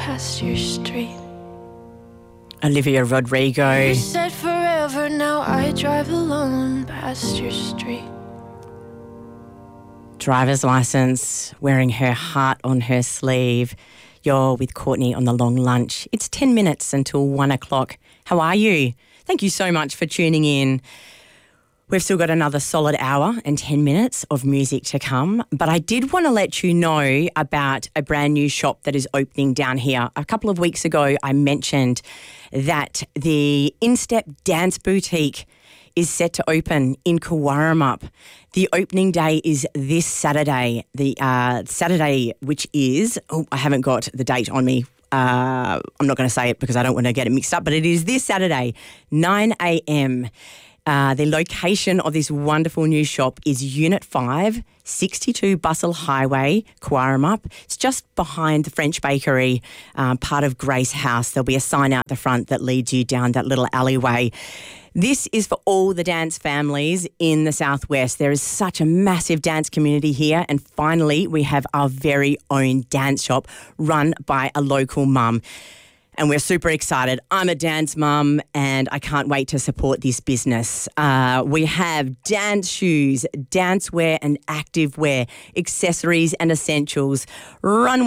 past your street. Olivia Rodrigo. You said forever, now I drive alone past your street. Driver's license, wearing her heart on her sleeve. You're with Courtney on the long lunch. It's 10 minutes until 1 o'clock. How are you? Thank you so much for tuning in. We've still got another solid hour and 10 minutes of music to come, but I did want to let you know about a brand new shop that is opening down here. A couple of weeks ago, I mentioned that the Instep Dance Boutique is set to open in Cowarumup. The opening day is this Saturday, Saturday which is, I haven't got the date on me. I'm not going to say it because I don't want to get it mixed up, but it is this Saturday, 9 a.m. The location of this wonderful new shop is Unit 5, 62 Bustle Highway, Cowarumup. It's just behind the French Bakery, part of Grace House. There'll be a sign out the front that leads you down that little alleyway. This is for all the dance families in the Southwest. There is such a massive dance community here, and finally we have our very own dance shop run by a local mum. And we're super excited. I'm a dance mum and I can't wait to support this business. We have dance shoes, dance wear and active wear, accessories and essentials, runway